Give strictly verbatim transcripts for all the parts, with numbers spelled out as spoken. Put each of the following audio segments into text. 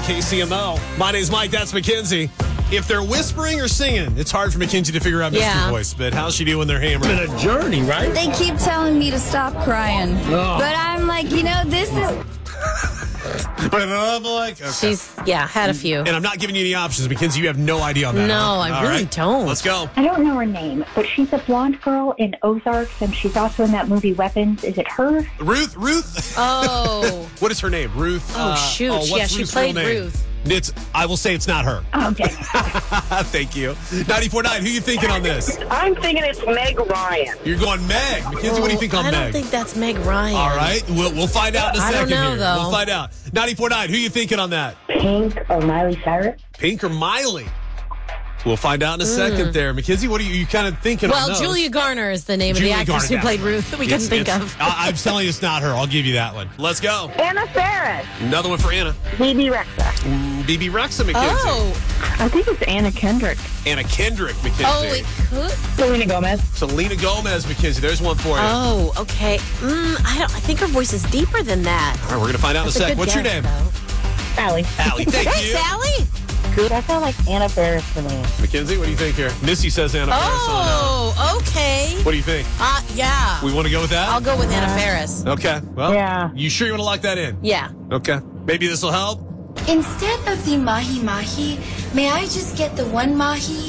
K C M O. My name's Mike. That's Mackenzie. If they're whispering or singing, it's hard for Mackenzie to figure out Mister Yeah. Voice. But how's she doing when they're hammering? It's been a journey, right? They keep telling me to stop crying. Oh. But I'm like, you know, this is... But I'm like, okay. She's, yeah, had a few. And I'm not giving you any options, Mackenzie. You have no idea on that. No, huh? I All really right. don't. Let's go. I don't know her name, but she's a blonde girl in Ozarks, and she's also in that movie Weapons. Is it her? Ruth, Ruth. Oh. What is her name? Ruth. Oh, uh, shoot. what's Yeah, she Ruth's played real name? Ruth. It's, I will say it's not her. Oh, dang. Thank you. ninety-four point nine, who you thinking on this? I'm thinking it's Meg Ryan. You're going Meg. Mackenzie, what do you think on I Meg? don't think that's Meg Ryan. All right, we'll, we'll find out in a I second don't know, here. though. We'll find out. ninety-four point nine, who you thinking on that? Pink or Miley Cyrus? Pink or Miley? We'll find out in a second there. Mackenzie, what are you, you kind of thinking on Well, those? Julia Garner is the name Julia of the actress Garner, who played yeah. Ruth that we It's- couldn't think it's- of. I, I'm telling you it's not her. I'll give you that one. Let's go. Anna Faris. Another one for Anna. Bebe Rexha. B B Rexa, Mackenzie. Oh. I think it's Anna Kendrick. Anna Kendrick, Mackenzie. Oh, it could. Selena Gomez. Selena Gomez, Mackenzie. There's one for you. Oh, okay. Mm, I don't. I think her voice is deeper than that. All right, we're going to find out That's in a a sec. good What's your guess, name? though. Allie. Allie, thank Thanks, you. Allie. I feel like Anna Faris for me. Mackenzie, what do you think here? Missy says Anna Faris on Oh, okay. uh, What do you think? Uh, yeah. We want to go with that? I'll go with Anna Faris. Okay. Well, Yeah. you sure you want to lock that in? Yeah. Okay. Maybe this will help. Instead of the mahi mahi, may I just get the one mahi?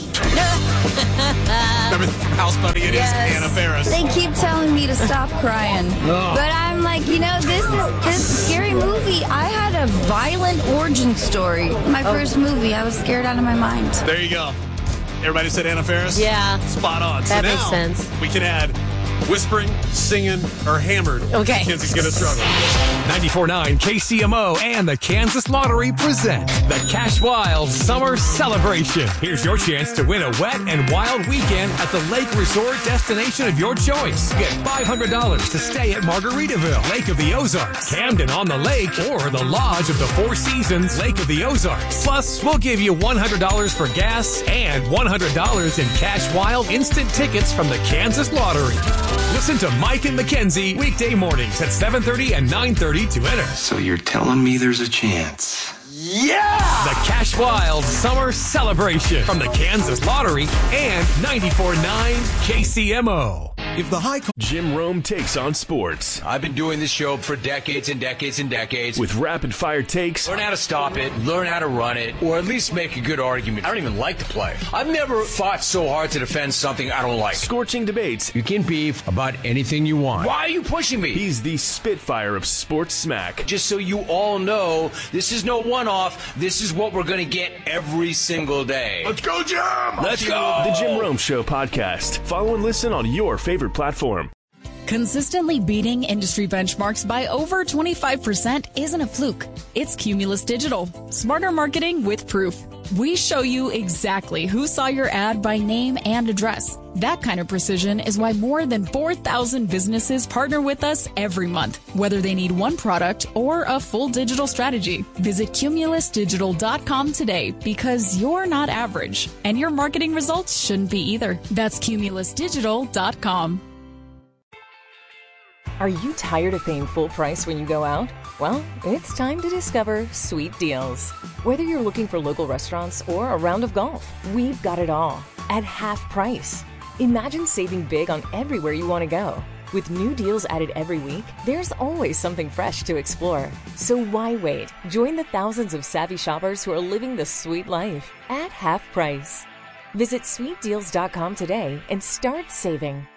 Remember House Bunny? It is Anna Faris. They keep telling me to stop crying. But I'm like, you know, this is this scary movie. I had a violent origin story. My first movie. I was scared out of my mind. There you go. Everybody said Anna Faris? Yeah. Spot on. That so makes now sense. We can add whispering, singing, or hammered. Okay. Mackenzie's going to struggle. ninety-four point nine K C M O and the Kansas Lottery present the Cash Wild Summer Celebration. Here's your chance to win a wet and wild weekend at the lake resort destination of your choice. Get five hundred dollars to stay at Margaritaville, Lake of the Ozarks, Camden on the Lake, or the Lodge of the Four Seasons, Lake of the Ozarks. Plus, we'll give you one hundred dollars for gas and one hundred dollars in Cash Wild instant tickets from the Kansas Lottery. Listen to Mike and Mackenzie weekday mornings at seven thirty and nine thirty to enter. So you're telling me there's a chance? The Cash Wild Summer Celebration from the Kansas Lottery and ninety-four point nine K C M O. If the high Jim Rome takes on sports I've been doing this show for decades and decades and decades. with rapid fire takes, Learn how to stop it, learn how to run it, or at least make a good argument. I don't even like the play. I've never fought so hard to defend something I don't like. scorching debates. You can beef about anything you want. Why are you pushing me? He's the Spitfire of sports smack. Just so you all know, this is no one-off. This is what we're going to get every single day. Let's go, Jim! Let's go! The Jim Rome Show podcast. Follow and listen on your favorite platform. Consistently beating industry benchmarks by over twenty-five percent isn't a fluke. It's Cumulus Digital. Smarter marketing with proof. We show you exactly who saw your ad by name and address. That kind of precision is why more than four thousand businesses partner with us every month, whether they need one product or a full digital strategy. Visit cumulus digital dot com today because you're not average, and your marketing results shouldn't be either. That's cumulus digital dot com. Are you tired of paying full price when you go out? Well, it's time to discover Sweet Deals. Whether you're looking for local restaurants or a round of golf, we've got it all at half price. Imagine saving big on everywhere you want to go. With new deals added every week, there's always something fresh to explore. So why wait? Join the thousands of savvy shoppers who are living the sweet life at half price. Visit sweet deals dot com today and start saving.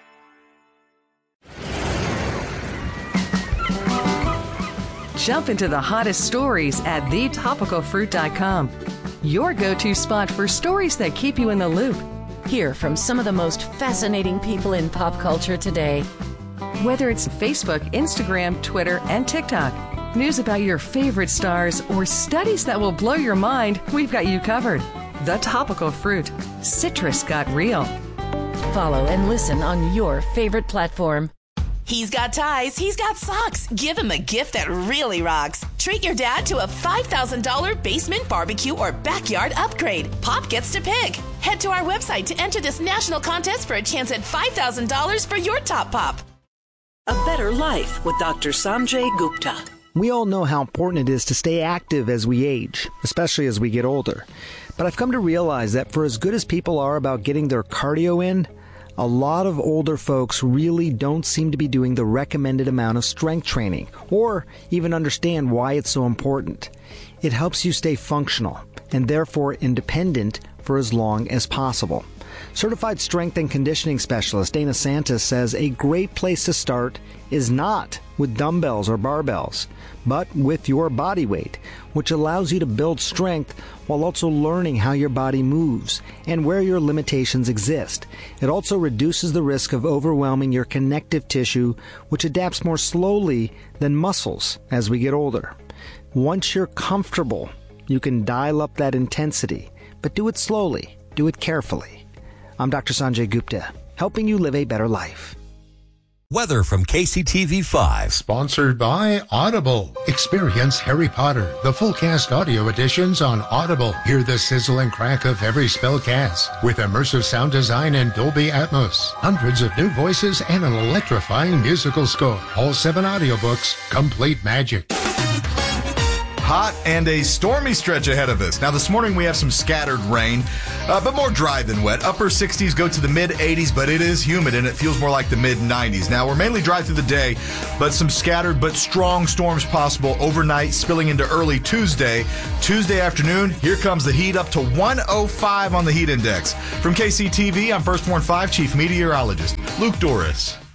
Jump into the hottest stories at the topical fruit dot com. Your go-to spot for stories that keep you in the loop. Hear from some of the most fascinating people in pop culture today. Whether it's Facebook, Instagram, Twitter, and TikTok, news about your favorite stars, or studies that will blow your mind, we've got you covered. The Topical Fruit. Citrus got real. Follow and listen on your favorite platform. He's got ties, he's got socks. Give him a gift that really rocks. Treat your dad to a five thousand dollars basement barbecue or backyard upgrade. Pop gets to pick. Head to our website to enter this national contest for a chance at five thousand dollars for your top pop. A better life with Doctor Sanjay Gupta. We all know how important it is to stay active as we age, especially as we get older. But I've come to realize that for as good as people are about getting their cardio in, a lot of older folks really don't seem to be doing the recommended amount of strength training, or even understand why it's so important. It helps you stay functional, and therefore independent for as long as possible. Certified strength and conditioning specialist Dana Santis says a great place to start is not with dumbbells or barbells, but with your body weight, which allows you to build strength while also learning how your body moves and where your limitations exist. It also reduces the risk of overwhelming your connective tissue, which adapts more slowly than muscles as we get older. Once you're comfortable, you can dial up that intensity, but do it slowly, do it carefully. I'm Doctor Sanjay Gupta, helping you live a better life. Weather from K C T V five. Sponsored by Audible. Experience Harry Potter, the full cast audio editions on Audible. Hear the sizzle and crack of every spell cast with immersive sound design and Dolby Atmos. Hundreds of new voices and an electrifying musical score. All seven audiobooks, complete magic. Hot and a stormy stretch ahead of us. Now, this morning we have some scattered rain, uh, but more dry than wet. Upper sixties go to the mid eighties, but it is humid and it feels more like the mid nineties. Now, we're mainly dry through the day, but some scattered but strong storms possible overnight, spilling into early Tuesday. Tuesday afternoon, here comes the heat up to one oh five on the heat index. From K C T V, I'm Firstborn five Chief Meteorologist Luke Doris.